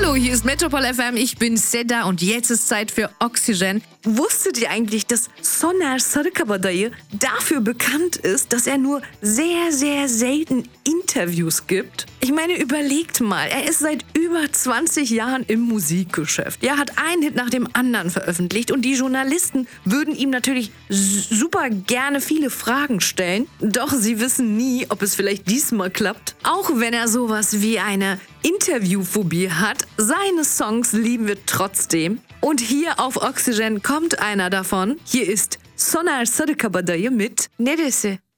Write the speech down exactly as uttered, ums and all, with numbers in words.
Hallo, hier ist Metropol F M, ich bin Seda und jetzt ist Zeit für Oxygen. Wusstet ihr eigentlich, dass Soner Sarıkabadayı dafür bekannt ist, dass er nur sehr, sehr selten Interviews gibt? Ich meine, überlegt mal, er ist seit über zwanzig Jahren im Musikgeschäft. Er hat einen Hit nach dem anderen veröffentlicht und die Journalisten würden ihm natürlich super gerne viele Fragen stellen. Doch sie wissen nie, ob es vielleicht diesmal klappt. Auch wenn er sowas wie eine Interviewphobie hat, seine Songs lieben wir trotzdem. Und hier auf Oxygen kommt einer davon. Hier ist Soner Sarıkabadayı mit Neresi.